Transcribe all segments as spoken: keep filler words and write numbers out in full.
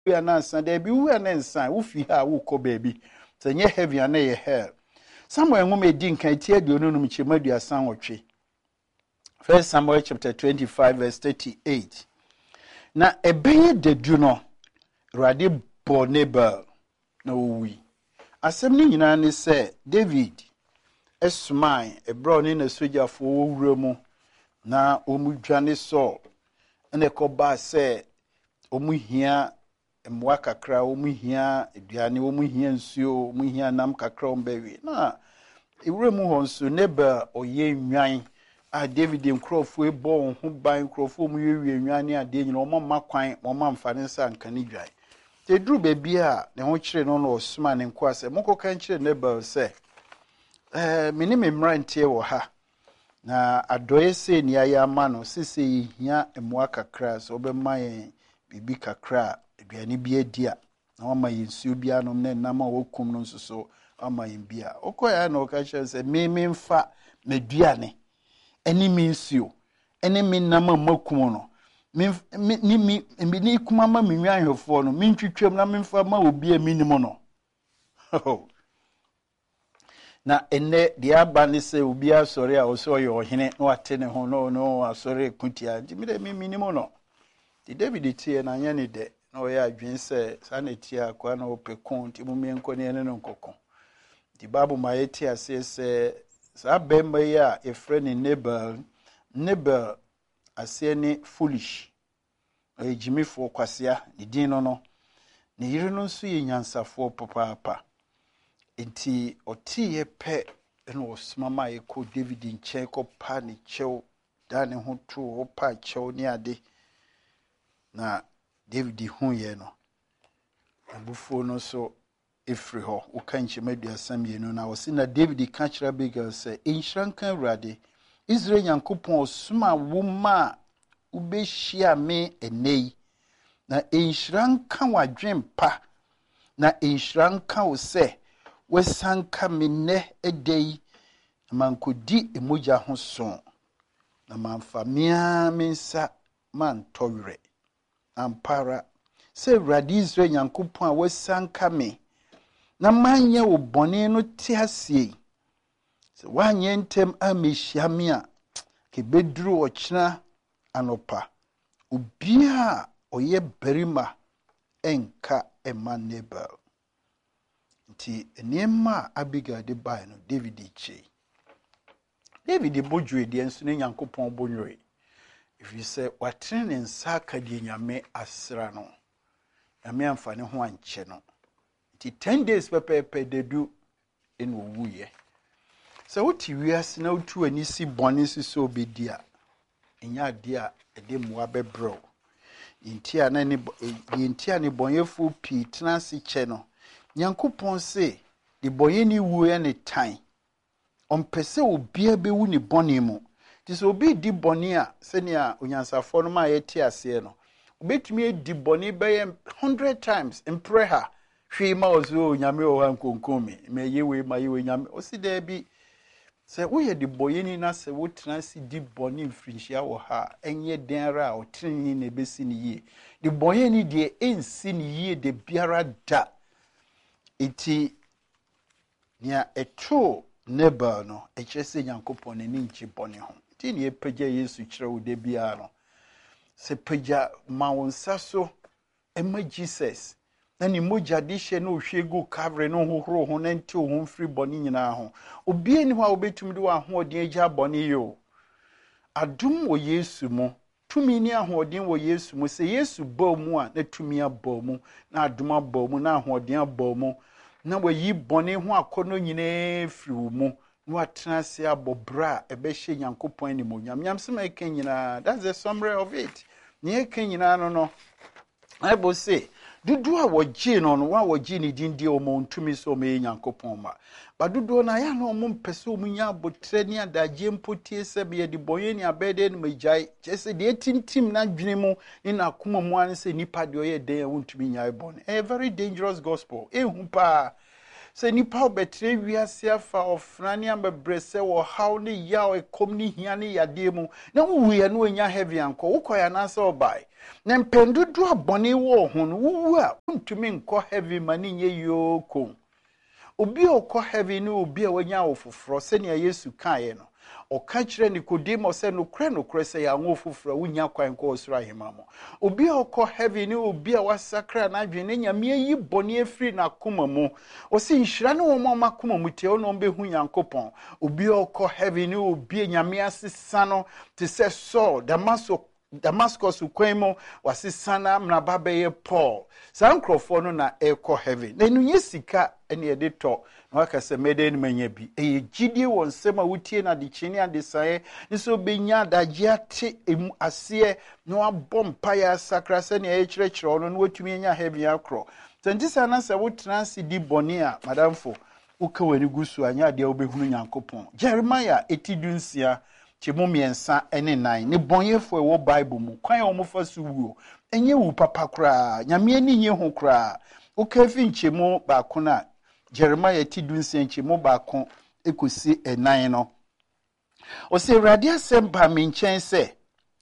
anansa there be we anansa wo fi ha wo ko baby so nye heavy and ye hell Samuel ngume di nkan tie de onunum chemadu asan wotwe First Samuel chapter twenty-five verse thirty-eight na ebeye dedu no Rade bo Nabal na owi asem ni nyina ne se David esman ebro ne na sojafo owura mu na omudwane so ene ko ba se omuhia emwa kakra omuhia eduane omuhia nsuo omuhia nam kakra ombewi na ewura mu hon so Nabal oye nwan a David nkrofo ebo ho ban nkrofo mu yewie nwan a de nyina omo makwan omo mfane nsa nkane dwan te dru bebi a ne ho kire no no osuma ne nko ase moko kan kire Nabal se eh mini me mrantie wo ha na adoye se ni aya ma no sese hia emwa kakra so obemaye bibi kakra aduane bi adia na wama yensuo bi anom na nam a wokum no nsoso ama yembia okoya na okache se me me mfa meduane eni mi nsuo eni mi nam amakum no mi ni mi ni kuma ma mi nwanhwefo no mi ntwitwem na mi mfa ma obi a minimo no na enne dia ba ne se obi asore a oso yo hene no atene ho no no asore kutia ndi mi de mi minimo no di David tie na anya ne de na o ya adwen se saneti akwa na opekon ti mu mienko ne ne nkokon di babu mayeti ase se sa bemba ya efre ne Nabal Nabal ase ne foolish e jimifo kwasea di din no no ne yire no nso ye nyansafo papa enti otiye pe eno osmama ye ko David nche ko pa ne chew da ne ho tu opa chew ne ade na David hu ye no abufo no so efri ho ukanche maduasam ye no na wosi na David ka kira Abigail se enhrankan Awurade Israel Yankopon osuma woma ubehia me enei na enhrankan wadwen pa na enhrankan wo se wesanka minne edei mankodi emoja ho so na manfamia mensa mantowre ampara se Awurade Israel Yankopon a wesanka me na manye wo bone no ti asie se wanye ntem amehia me a ke beduru ochina anopa obia oye berima enka ema Nabal nti enema Abigail de bai no David che David bojwe de enso ne Yankopon bonwe if you say watene nsa ka de nyame asra no nyame amfane ho anche no nti ten days pepepe de du en wuye so wuti wiase na wutu ani si bone si so obedia enya de a ede muwa bebro nti ana ni nti ani bonyefo pi transi che no Yankopon se di boye ni wu ya ne tan ompese obia bewu ni bone mu ti so obi di bone a se ne a onyansafo no ma yeti ase no obetumi di bone be one hundred times impre ha hwe ma ozo nyame o han konkomi me yewe ma yewe nyame o si da bi se wo ye di boye ni na se wo transi di bone mfrinhia wo ha enye denra o trinni ne besi ni ye di boye ni de ensi ni ye de biara da iti nia eto Nabal no echese Yankopon ne nchi bone ho ti ne epeja Yesu kire wo de bia no se peja ma wonsa so ema Jesus na ni moja dishe no hwegu kavre no hohoro ho na nti ho mfiri bone nyina ho obi ani ho a obetumi de wa ho odin agya bone yo adum wo Yesu mo tumi ni ahoodin wo Yesu mo se Yesu ba mu a na tumi aba mu na adum aba mu na ahoodin aba mu na wayi bone ho akono nyina firi mu na watena se abobra ebe hye Yankopon ni mo nyam nyam se ma eken nyina that's the summary of it ni eken nyina no no Bible say dudu a woji no no wa woji ni din die o mo ntumi so me Yankopon ma ba dudu na ya no mo mpese o munya abotre ni adaje mpotie se be de boye ni abede ni majai chese de tintim na dwene mu ni na akoma mu an se nipa de oye den wo ntumi nya ibon a very dangerous gospel ehu pa se nipa obetre wiase afa ofrani ambebrese wo haw ni ya o ekom ni hia ni yade mu na wuye no nya heavy anko wo koya na se obai na mpendudu abone wo ho no wuwu a untumi nkɔ heavy mani nye yoko obi okɔ heavy ni obi a wanya ofoforo se ne Yesu kae no oka kire Nicodemus se no kre no kre se ya ngo ofoforo wunya kwan kɔ osoro ahemamo obi okɔ heavy ni obi a wasakra na adwene nyame yi bone afiri na koma mu o se nhira ne wo ma koma mu tie no behu Nyankopɔn obi okɔ heavy ni obi nyame asesa no te se Saul Damascus Damascus kwemo wasisana mnababe Paul sankrofo no na ekɔ heaven na enu yesika ene yede to na wakase mede ni manya bi eye gidie won sema wutie na de chini ade sae nso benya dagye ate emu ase no abom paya sakra se ne ye kyerɛkyerɛ no no watumi nya heaven akro tantisa na se wotransi di boni a madamfo uka wani gusu anya de obehunu Nyankopɔn Jeremiah etidunsia Chimo miensa ene nine ne bonyefo e wo Bible mu kwan o mo fa so wuo enye wu papa kra nyame ni nye ho kra o ka fi nchemo ba ko na Jeremiah ti dunse nchemo ba ko ekosi e nine no o se Awurade asem ba me nchen se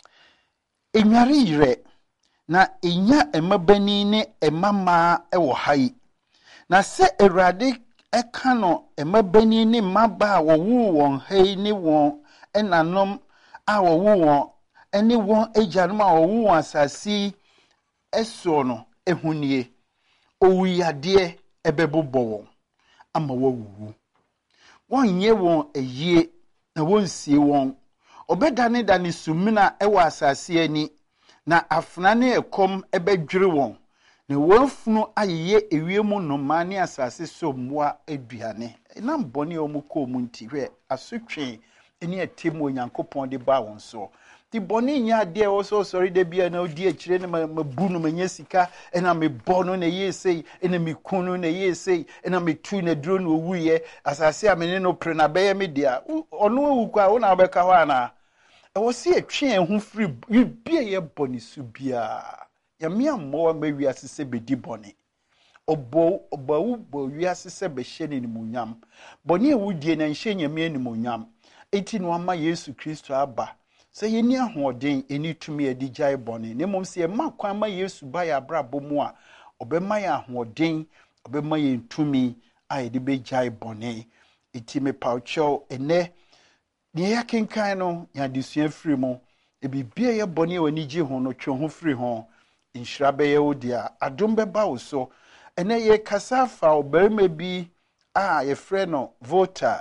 enware yire na enya emabani ne emama e wo hai na se Awurade eka no emabani ne maba wo wu won hai ne won enanom a wo won ene won ejanum a wo won asasi eso no ehunie owuyade ebebobo won ama wo wuwu won nye won eyie na won sie won obedane dane sumina ewa asasi ani na afna ne ekom ebedwere won na wonfunu ayeye ewiemu no mane asasi so mmoa aduane na mbone omuko omunti hwe asotwe eni atem Onyankopɔn de ba won so ti boni nya de o so sorry de bia na odi akire ne mabu no manya sika ena me bono na yesei ena me kunu na yesei ena me tu na duro no wuye asase amene no pre na beye me dia ono wu kwa wo na beka ho ana e wo se atwe ehun free bia ye boni su bia ya me ammo ma wi asese bedi boni obo obawu bo wi asese be hye ne munyam boni ewudie na nhye nyame ne munyam eti no ama Yesu Kristo aba se yeni ahoden eni tumi edi jai boni ne mom se ma kwan ma Yesu ba ya brabo mu a obema ya ahoden obema ye tumi a edi be jai boni eti me paucho ene ne ya kenkan no ya disua free mo e bibia ye boni wani ji ho no twe ho free ho inhira be ye odia adom be ba wo so ene ye kasafa oberima bi a ye frɛ no voter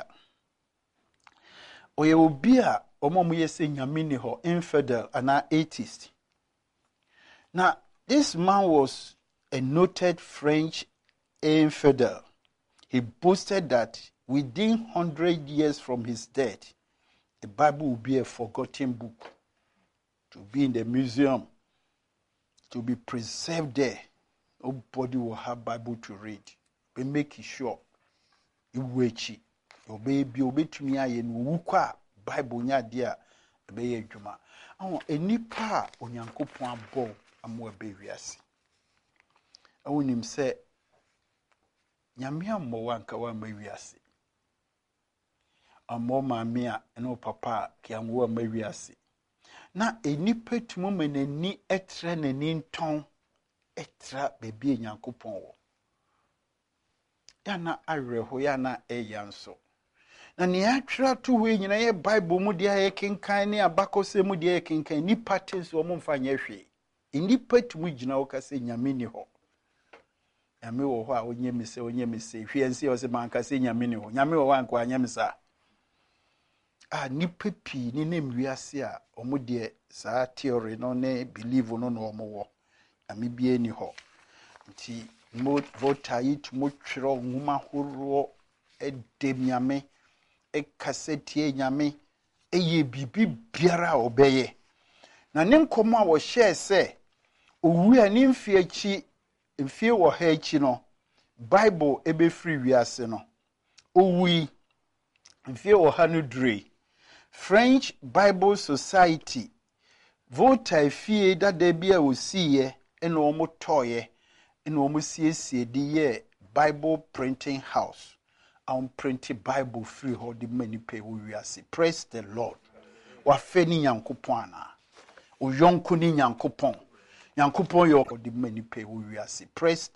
oye obi a omo yese nyame ni ho infidel and atheist. Now this man was a noted French infidel. He boasted that within one hundred years from his death the Bible will be a forgotten book to be in the museum, to be preserved there. Nobody will have Bible to read. But make sure you wait. Your baby obetumi aye no wukwa Bible nya dia be ye dwuma awon enipa Onyankopon abo amo be wiase awonim se nyame ammo wanka wa ma wiase ammo maame a eno papa ki anwo ma wiase na enipa tumu manani etre nani nton etra bebi Nyankopon wo ya na awerho ya na eyanso na ne atwa to we nyina ye Bible mu dia ye kenkan ne abakose mu dia ye kenkan ni patents wo mu mfa nya hwe ni patumu gina wo kase nyame ni ho nyame wo ho a onye mise onye mise hwe nsi wo se man kase nyame ni ho nyame wo wanko anya misa a ni papi ni nem wiase a omu dia sa theory no ne believe no no omo wo ame bia ni ho nti mo voter yi tumo twero nwuma horo edem nyame e kaseti nyame eye bibi biara obeye na ne nkomo a wo share se owu ani mfie chi mfie wo ha chi no Bible ebe free wiase no owu mfie wo ha no dre French Bible Society voter fie dada bia osiye ena omo toye ena omo siesie di ye Bible printing house on printed Bible free hold the many pay we wiase. Praise the Lord. Wa fe ni Nyankopon ana o yonko ni Nyankopon nyankopɔn yɛ ɔde ma nipa wɔ wiase. Praise